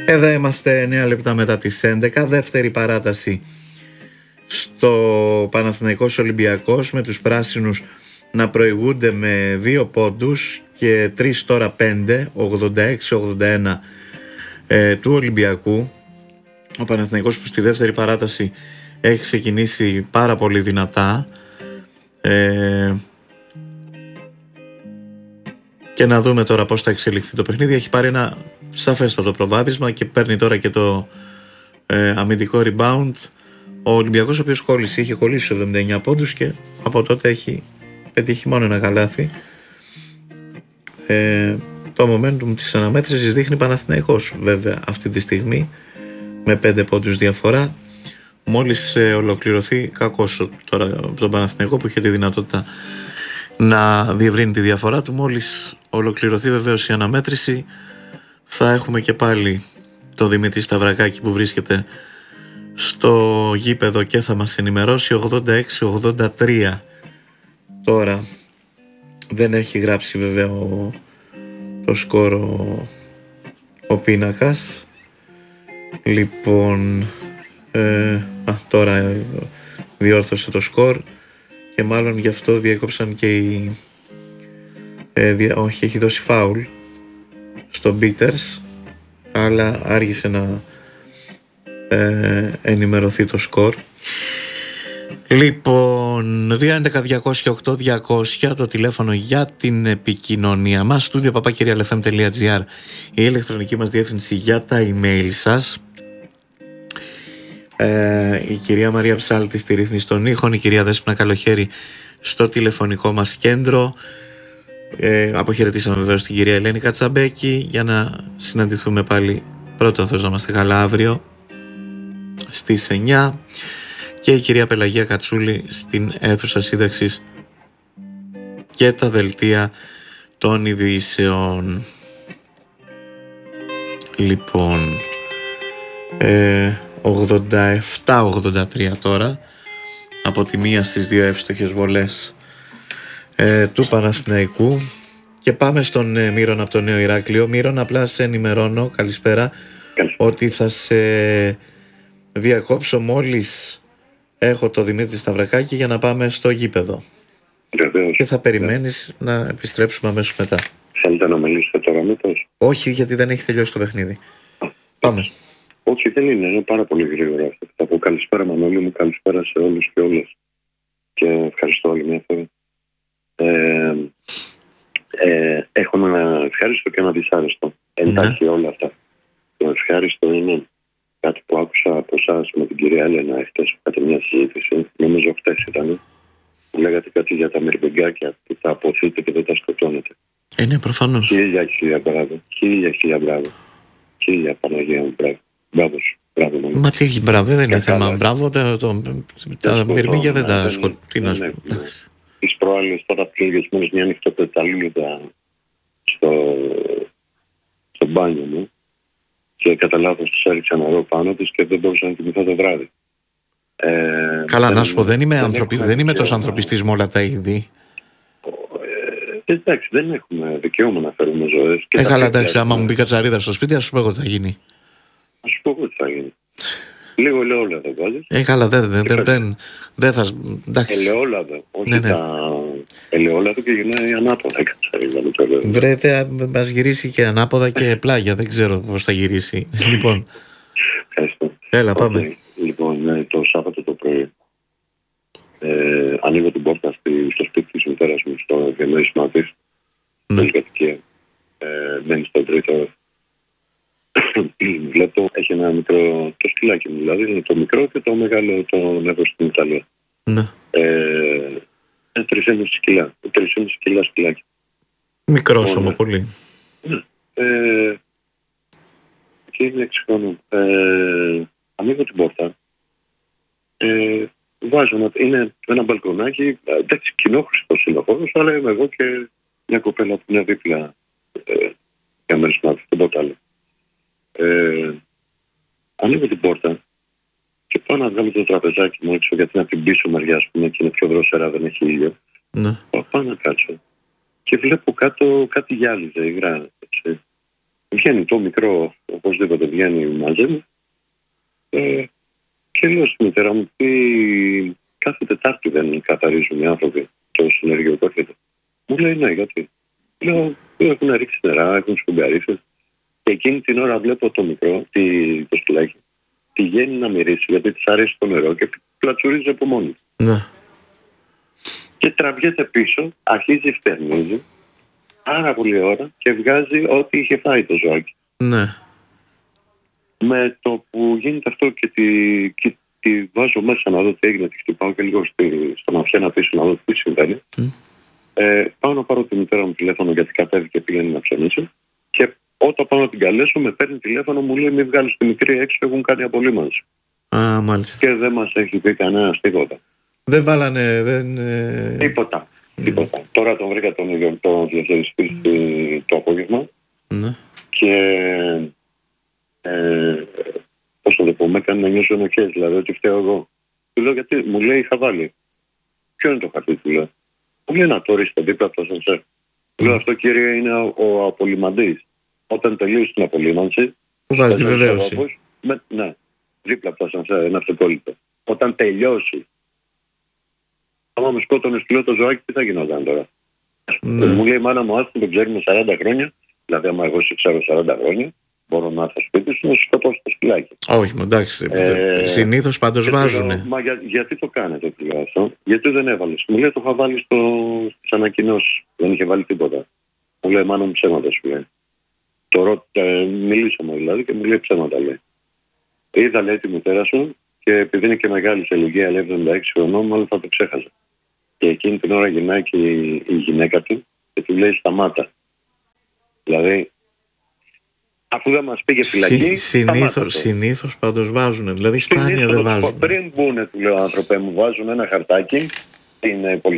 Εδώ είμαστε 9 λεπτά μετά τις 11, δεύτερη παράταση στο Παναθηναϊκός Ολυμπιακός, με τους πράσινους να προηγούνται με 2 πόντους και 3 τώρα 5, 86-81 του Ολυμπιακού. Ο Παναθηναϊκός που στη δεύτερη παράταση έχει ξεκινήσει πάρα πολύ δυνατά, και να δούμε τώρα πώς θα εξελιχθεί το παιχνίδι. Έχει πάρει ένα σαφέστατο προβάδισμα και παίρνει τώρα και το αμυντικό rebound. Ο Ολυμπιακός, ο οποίος είχε κολλήσει 79 πόντους και από τότε έχει πετύχει μόνο ένα καλάθι. Το momentum της αναμέτρησης δείχνει Παναθηναϊκός βέβαια αυτή τη στιγμή με 5 πόντους διαφορά. Μόλις ολοκληρωθεί, κακώς τώρα από τον Παναθηναϊκό που είχε τη δυνατότητα να διευρύνει τη διαφορά του, μόλις ολοκληρωθεί βεβαίως η αναμέτρηση, θα έχουμε και πάλι το Δημήτρη Σταυρακάκη που βρίσκεται στο γήπεδο και θα μας ενημερώσει. 86-83 τώρα, δεν έχει γράψει βέβαια το σκορ ο πίνακας. Λοιπόν, τώρα διόρθωσε το σκορ και μάλλον γι' αυτό διέκοψαν και όχι, έχει δώσει φάουλ στο Μπίτερς, αλλά άργησε να ενημερωθεί το σκορ. Λοιπόν, 211-208-200 το τηλέφωνο για την επικοινωνία μας. studio@realfm.gr η ηλεκτρονική μας διεύθυνση για τα email σας. Η κυρία Μαρία Ψάλτη στη ρύθμιση των ήχων, η κυρία Δέσποινα Καλοχέρη στο τηλεφωνικό μας κέντρο. Αποχαιρετήσαμε βεβαίως την κυρία Ελένη Κατσαμπέκη για να συναντηθούμε πάλι πρώτον Θεός να είμαστε καλά αύριο στις 9, και η κυρία Πελαγία Κατσούλη στην αίθουσα σύνταξης και τα δελτία των ειδήσεων. Λοιπόν, 87-83 τώρα από τη μία στις 2 εύστοχες βολές του Παναθηναϊκού. Και πάμε στον Μύρονα από το Νέο Ηράκλειο. Μύρονα, απλά σε ενημερώνω, καλησπέρα, ότι θα σε διακόψω μόλις έχω το Δημήτρη Σταυρακάκη για να πάμε στο γήπεδο. Βεβαίως. Και θα περιμένεις να επιστρέψουμε αμέσως μετά. Θέλετε να μιλήσετε τώρα μήπως? Όχι, γιατί δεν έχει τελειώσει το παιχνίδι. Πάμε. Όχι, δεν είναι πάρα πολύ γρήγορα αυτό. Θα πω καλησπέρα Μανώλη μου, καλησπέρα σε όλους και όλες. Και ευχαριστώ όλοι μια φορά. Έχω ένα ευχάριστο και ένα δυσάρεστο. Εντάξει, όλα αυτά. Το ευχάριστο είναι κάτι που άκουσα από εσάς με την κυρία Έλενα χτες κατά μια συζήτηση. Νομίζω χτες ήταν. Που λέγατε κάτι για τα μυρμπεγκάκια που τα αποθείτε και δεν τα σκοτώνετε. Ναι, προφανώς. Χίλια μπράβο. Χίλια μπράβο. Χίλια Παναγία μου μπράβο. Μπράβο. Μα τι έχει μπράβο, δεν είναι θέμα. Μπράβο, τα μυρμήγκια δεν τα σκοτώνουν. Τις προάλλες τώρα πριν λίγες μήνες μια νυχτοπεταλίδα στο μπάνιο μου και κατά λάθος τους έριξα νερό πάνω τους και δεν μπορούσα να κοιμηθώ το βράδυ. Καλά, να σου πω, δεν είμαι τόσο ανθρωπιστής με όλα τα είδη. Εντάξει, δεν έχουμε δικαίωμα να φέρουμε ζωές. Καλά, εντάξει, άμα μου μπει κατσαρίδα στο σπίτι, ας σου πω εγώ τι θα γίνει. Ας σου πω εγώ τι θα γίνει. Λίγο ελαιόλαδο βάζεις. Καλά, δεν θα. Εντάξει. Ελαιόλαδο, όχι τα ελαιόλαδο και γυρνάει ανάποδα η κατσαρίδα. Βρέτε, μας γυρίσει και ανάποδα και πλάγια, δεν ξέρω πώς θα γυρίσει. Λοιπόν. Ευχαριστώ. Έλα, πάμε. Λοιπόν, το Σάββατο το πρωί ανοίγω την πόρτα στο σπίτι της μητέρας μου, στο διαμέρισμά της, στην κατοικία. Μένει στο τρίτο. Βλέπω, έχει ένα μικρό, το σκυλάκι μου δηλαδή, είναι το μικρό και το μεγάλο τον έχω στην Ιταλία. Ναι. 3,5 κιλά σκυλάκι. Μικρός όμως πολύ. Ναι. Και είναι 6 χρόνων. Ανοίγω την πόρτα. Βάζω είναι ένα μπαλκονάκι, εντάξει, κοινόχρηστο είναι ο χώρος, αλλά είμαι εγώ και μια κοπέλα που είναι δίπλα για μέρες μάθη, τίποτα άλλο. Ανοίγω την πόρτα και πάω να βγάλω το τραπεζάκι μου έξω, γιατί είναι από την πίσω μεριά, ας πούμε, και είναι πιο δροσερά, δεν έχει ήλιο. Ναι. Πάω να κάτσω και βλέπω κάτω κάτι γυάλιζε υγρά, έτσι. Βγαίνει το μικρό, οπωσδήποτε βγαίνει μαζί μου. Και λέω στη μητέρα μου, κάθε Τετάρτη δεν καθαρίζουν οι άνθρωποι το συνεργείο που έρχεται. Μου λέει ναι, γιατί. Λέω, έχουν ρίξει νερά, έχουν σκουμπιαρίσει. Και εκείνη την ώρα βλέπω το μικρό, το σκυλάκι, πηγαίνει να μυρίσει γιατί της αρέσει το νερό και πλατσουρίζει από μόνη. Ναι. Και τραβιέται πίσω, αρχίζει, φτερνίζει πάρα πολλή ώρα και βγάζει ό,τι είχε φάει το ζωάκι. Ναι. Με το που γίνεται αυτό και τη βάζω μέσα να δω τι έγινε, τη χτυπάω και λίγο στα μαθιά να πίσω να δω τι συμβαίνει. Πάω να πάρω τη μητέρα μου τηλέφωνο γιατί κατέβηκε και πήγαινε να ψωνίσει. Και όταν πάω να την καλέσω, με παίρνει τηλέφωνο, μου λέει: μην βγάλεις τη μικρή έξω, έχουν κάνει απολύμανση. Α, μάλιστα. Και δεν μας έχει πει κανένας τίποτα. Δεν βάλανε. Τίποτα. Τώρα τον βρήκα τον διαχειριστή το απόγευμα. Ναι. Και πώς θα το πω, με έκανε να νιώσω ενοχές, δηλαδή ότι φταίω εγώ. Του λέω γιατί, μου λέει είχα βάλει. Ποιο είναι το χαρτί, του λέω. Μου λέει να το ορίστε δίπλα από το ασανσέρ. Του λέω αυτό κύριε είναι ο απολυμαντής. Όταν τελείωσε την απολύμανση. Που βάζει τη βεβαίωση. Ναι, δίπλα από το ασανσέρ, είναι αυτοκόλλητο. Όταν τελειώσει. Άμα με σκότωνε, του λέω το ζωάκι, τι θα γινόταν τώρα. Ναι. Μου λέει η μάνα μου, άστον τον ξέρουμε 40 χρόνια. Δηλαδή, άμα εγώ σε ξέρω 40 χρόνια, μπορώ να έρθω σπίτι σου να σου σκοτώσω το σκυλάκι. Όχι, εντάξει. Συνήθως πάντως βάζουνε. Μα γιατί το κάνετε, του λέω αυτό. Γιατί δεν έβαλες. Μου λέει το είχα βάλει στις ανακοινώσεις. Δεν είχε βάλει τίποτα. Μου λέει μάνα μου ψέματα, σου λέει. Μιλήσαμε δηλαδή και μου λέει ψέματα, λέει. Είδα, λέει, τη μητέρα σου και επειδή είναι και μεγάλη σε ηλικία, λέει 76 χρονών, μάλλον θα το ξέχασα. Και εκείνη την ώρα γυρνάει και η γυναίκα του και του λέει σταμάτα. Δηλαδή, αφού δεν μας πήγε φυλακή. Συνήθως πάντως βάζουνε. Δηλαδή, σπάνια δεν βάζουν. Πριν μπουνε, του λέω άνθρωπε μου, βάζουν ένα χαρτάκι στην